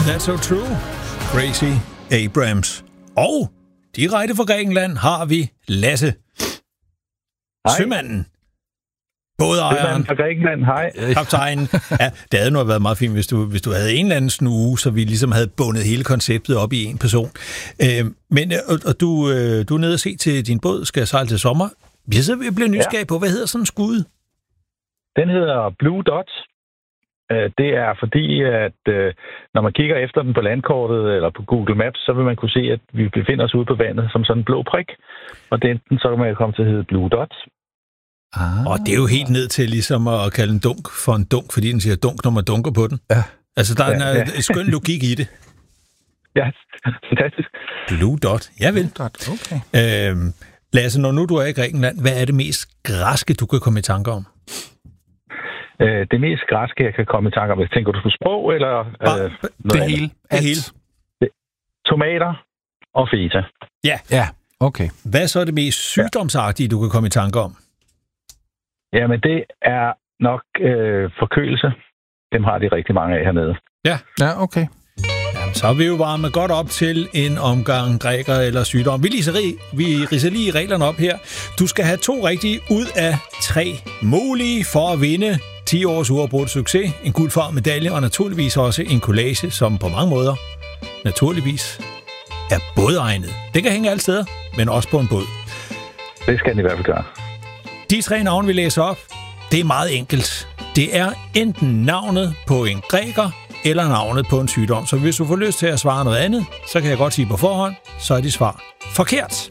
That's so true. Gracie Abrams. Og direkte fra Grækenland har vi Lasse. Hej. Sømanden. Bådejeren. fra Grækenland, hej. Kaptajnen. Ja, det havde nu været meget fint, hvis du havde en eller anden snue, så vi ligesom havde bundet hele konceptet op i en person. Men du er nede og se til din båd, skal sejle til sommer. Jeg bliver nysgerrig på, hvad hedder sådan en skud? Den hedder Blue Dot. Det er fordi, at når man kigger efter den på landkortet eller på Google Maps, så vil man kunne se, at vi befinder os ude på vandet som sådan en blå prik. Og så kan man komme til at hedde Blue Dot. Og det er jo helt ned til ligesom at kalde en dunk for en dunk, fordi den siger dunk, når man dunker på den. Ja. Altså, der er en skøn logik i det. Ja, fantastisk. Blue Dot, jeg vil. Okay. Lasse, når nu du er i Grækenland, hvad er det mest græske, du kan komme i tanke om? Det mest græske, jeg kan komme i tanke om, tænker du på sprog, eller noget det andet? hele. Det hele. Tomater og feta. Ja, okay. Hvad så er det mest sygdomsagtige, du kan komme i tanke om? Jamen, det er nok forkølelse. Dem har de rigtig mange af hernede. Ja, okay. Jamen, så er vi jo varmet godt op til en omgang græker eller sygdom. Vi ridser lige reglerne op her. Du skal have 2 rigtige ud af 3 mulige for at vinde 10 års uafbrudt succes, en guldfarvet medalje og naturligvis også en collage, som på mange måder naturligvis er bådegnet. Det kan hænge alle steder, men også på en båd. Det skal den i hvert fald gøre. De 3 navne, vi læser op, det er meget enkelt. Det er enten navnet på en græker eller navnet på en sygdom. Så hvis du får lyst til at svare noget andet, så kan jeg godt sige på forhånd, så er dit svar forkert.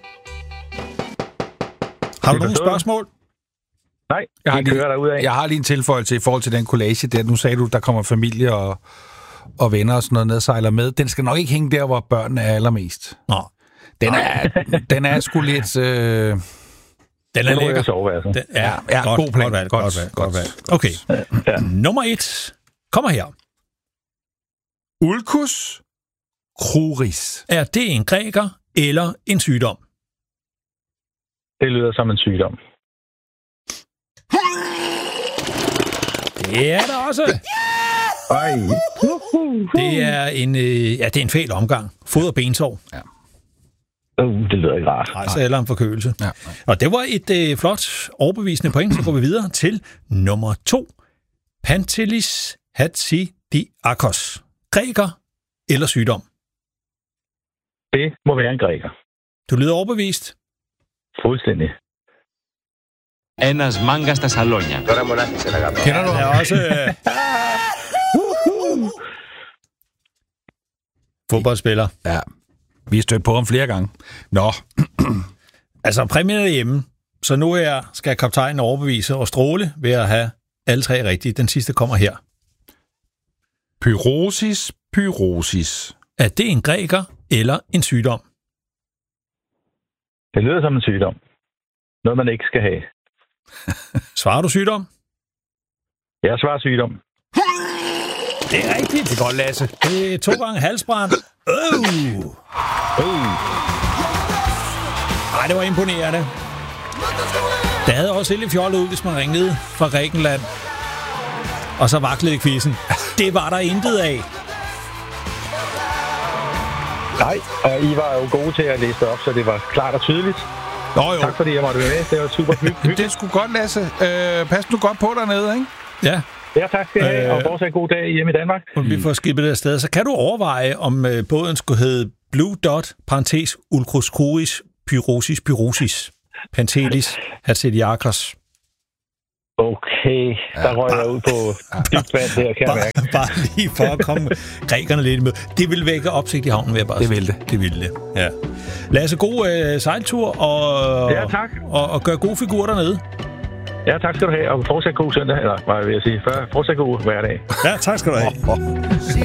Har du nogle spørgsmål? Nej, jeg har lige en tilføjelse i forhold til den collage der. Nu sagde du, der kommer familie og venner og sådan noget ned og sejler med. Den skal nok ikke hænge der, hvor børnene er allermest. Nå. Den er sgu lidt... Den er lækker. Soveværelset. Ja, godt, god plan. Godt valg. Okay. Ja. Nummer 1 kommer her. Ulcus cruris. Er det en græker eller en sygdom? Det lyder som en sygdom. Det er der også. Ej. Det er en fæl omgang. Fod- og bensår. Ja. Det lyder ikke rart. Altså eller en forkølelse. Ja. Og det var et flot overbevisende point, så går vi videre til nummer 2. Pantelis Hatsidiakos. Græker eller sygdom? Det må være en græker. Du lyder overbevist. Fuldstændig. Ένας μάγκας στα σαλόνια. Τώρα μονάχισε να κάνω. Kender du? Det er også fodboldspiller. Ja, vi har stødt på ham flere gange. Nå. Altså, præmien er hjemme. Så nu her skal kaptajnen overbevise og stråle ved at have alle 3 rigtige. Den sidste kommer her. Pyrosis. Er det en græker eller en sygdom? Det lyder som en sygdom. Noget, man ikke skal have. Svarer du sygdom? Jeg svarer sygdom. Det er rigtigt. Det er godt, Lasse. Det er 2 gange halsbrand. Ej, det var imponerende. Det havde også lidt fjollet ud, hvis man ringede fra Grækenland. Og så vaklede quizzen. Det var der intet af. Nej, og I var jo gode til at læse det op, så det var klart og tydeligt. Jo. Tak fordi jeg måtte være med. Det var super hyggeligt. Det er sgu godt, Lasse. Pas nu godt på dernede, ikke? Ja. Ja, tak skal I have, og fortsat god dag hjemme i Danmark. Vi får skibet det afsted. Så kan du overveje, om båden skulle hedde Blue Dot, parentes, Ulcus cruris, pyrosis, Pantelis Hatsidiakos. Okay, der røg jeg ud på dybt vand der, kan jeg mærke. Bare lige for at komme grækerne lidt med. Det vil vække opsigt i havnen, vil jeg bare sige. Det vil det. Ja. Lasse, god sejltur, og, ja, tak. Og gør gode figurer dernede. Ja, tak skal du have, og fortsat god søndag, eller hvad vil jeg sige, fortsat god hverdag. Ja, tak skal du have.